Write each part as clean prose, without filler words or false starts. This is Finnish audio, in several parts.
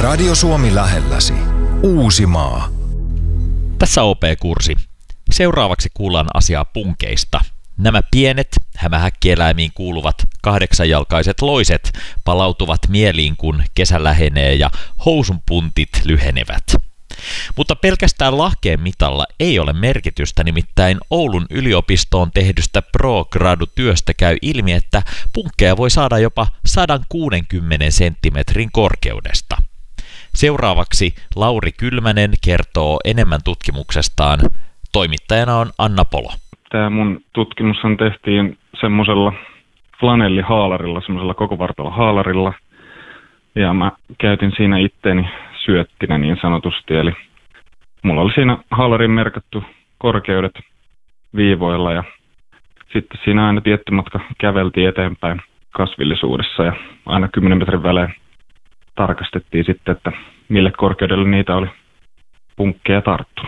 Radio Suomi lähelläsi. Uusimaa. Tässä OP-kurssi. Seuraavaksi kuullaan asiaa punkeista. Nämä pienet, hämähäkkieläimiin kuuluvat 8-jalkaiset loiset palautuvat mieliin, kun kesä lähenee ja housunpuntit lyhenevät. Mutta pelkästään lahkeen mitalla ei ole merkitystä, nimittäin Oulun yliopistoon tehdystä pro-gradu-työstä käy ilmi, että punkkeja voi saada jopa 160 senttimetrin korkeudesta. Seuraavaksi Lauri Kylmänen kertoo enemmän tutkimuksestaan. Toimittajana on Anna Polo. Tämä mun tutkimushan tehtiin semmoisella flanellihaalarilla, semmoisella koko vartalon haalarilla. Ja mä käytin siinä itteeni syöttinä niin sanotusti. Eli mulla oli siinä haalarin merkattu korkeudet viivoilla ja sitten siinä aina tietty matka käveltiin eteenpäin kasvillisuudessa ja aina 10 metrin välein tarkastettiin sitten, että mille korkeudelle niitä oli punkkeja tarttunut.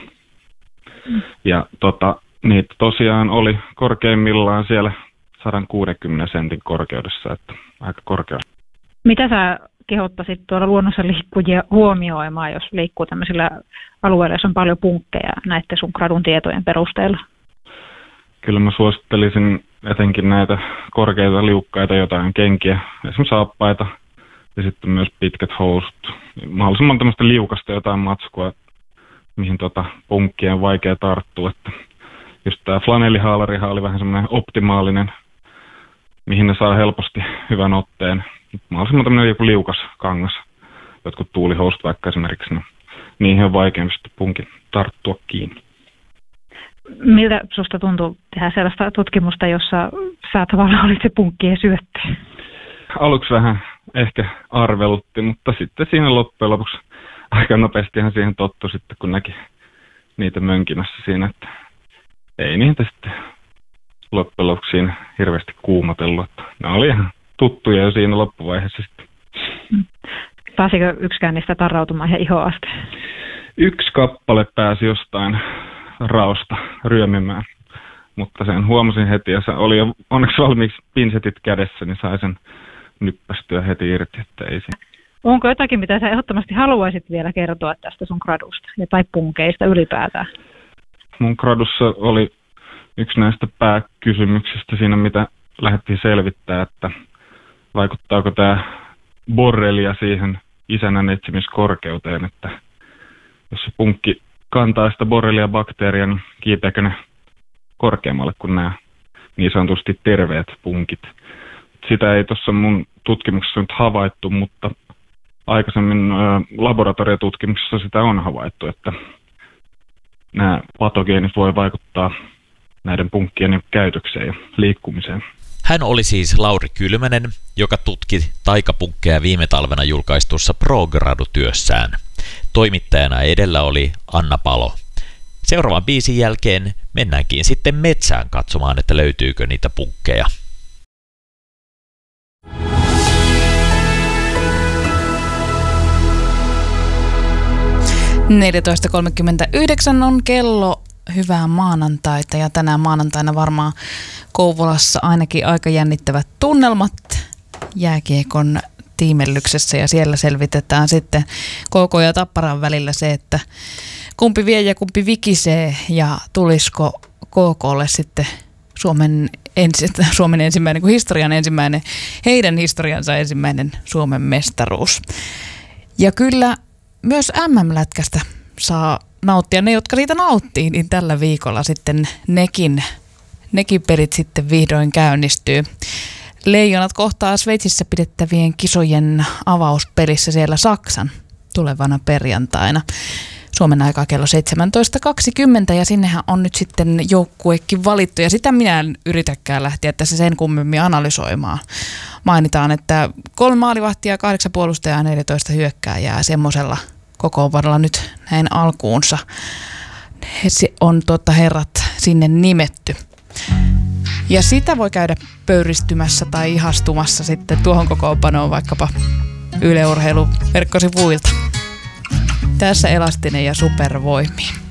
Ja niitä tosiaan oli korkeimmillaan siellä 160 sentin korkeudessa, että aika korkea. Mitä sä kehottaisit tuolla luonnossa liikkujia huomioimaan, jos liikkuu tämmöisillä alueilla, joissa on paljon punkkeja näiden sun gradun tietojen perusteella? Kyllä mä suosittelisin etenkin näitä korkeita liukkaita jotain kenkiä, esimerkiksi saappaita ja sitten myös pitkät housut. Mahdollisimman tämmöistä liukasta jotain matskua, mihin punkkien on vaikea tarttua. Että just tää flanellihaalarihan oli vähän semmoinen optimaalinen, mihin ne saa helposti hyvän otteen. Mahdollisimman tämmöinen joku liukas kangas, jotkut tuulihousut vaikka esimerkiksi, niin niihin on vaikeampi punkin tarttua kiinni. Miltä susta tuntuu tehdä sellaista tutkimusta, jossa sä tavallaan olit se punkkien syöttö? Aluksi vähän ehkä arvelutti, mutta sitten siinä loppujen lopuksi aika nopeastihan siihen tottui sitten, kun näki niitä mönkimässä siinä, että ei niitä sitten loppujen lopuksi siinä hirveästi kuumotellut. Ne oli ihan tuttuja jo siinä loppuvaiheessa sitten. Pääsikö yksikään niistä tarrautumaan ihan ihoon asti? Yksi kappale pääsi jostain raosta ryömimään, mutta sen huomasin heti ja se oli jo onneksi valmiiksi pinsetit kädessä, niin sai sen nyppästyä heti irti, että ei siinä. Onko jotakin, mitä sä ehdottomasti haluaisit vielä kertoa tästä sun gradusta tai punkeista ylipäätään? Mun gradussa oli yksi näistä pääkysymyksistä siinä, mitä lähdettiin selvittää, että vaikuttaako tämä borrelia siihen isännän etsimiskorkeuteen, että jos se punkki kantaa sitä borrelia-bakteeria, niin kiipeäkö ne korkeammalle kuin nämä niin sanotusti terveet punkit. Sitä ei tuossa mun tutkimuksessa nyt havaittu, mutta aikaisemmin laboratoriotutkimuksessa sitä on havaittu, että nämä patogeenit voi vaikuttaa näiden punkkien käytökseen ja liikkumiseen. Hän oli siis Lauri Kylmänen, joka tutki taikapunkkeja viime talvena julkaistussa pro-gradu-työssään. Toimittajana edellä oli Anna Palo. Seuraavan biisin jälkeen mennäänkin sitten metsään katsomaan, että löytyykö niitä punkkeja. 14.39 on kello. Hyvää maanantaita ja tänään maanantaina varmaan Kouvolassa ainakin aika jännittävät tunnelmat jääkiekon tiimellyksessä ja siellä selvitetään sitten KK ja Tapparan välillä se, että kumpi vie ja kumpi vikisee ja tulisiko KKlle sitten Suomen ensimmäinen, kuin historian ensimmäinen, heidän historiansa ensimmäinen Suomen mestaruus. Ja kyllä myös MM-lätkästä saa nauttia ne, jotka siitä nauttii, niin tällä viikolla sitten nekin pelit sitten vihdoin käynnistyy. Leijonat kohtaa Sveitsissä pidettävien kisojen avauspelissä siellä Saksan tulevana perjantaina. Suomen aikaa kello 17.20 ja sinnehän on nyt sitten joukkuekin valittu ja sitä minä en yritäkään lähteä tässä sen kummemmin analysoimaan. Mainitaan, että 3 maalivahtia, 8 puolustajaa, 14 hyökkääjää semmoisella kokoonpanolla nyt näin alkuunsa. Se on herrat sinne nimetty. Ja sitä voi käydä pöyristymässä tai ihastumassa sitten tuohon kokoonpanoon vaikkapa Yle Urheilu verkkosivuilta. Tässä Elastinen ja Supervoimiin.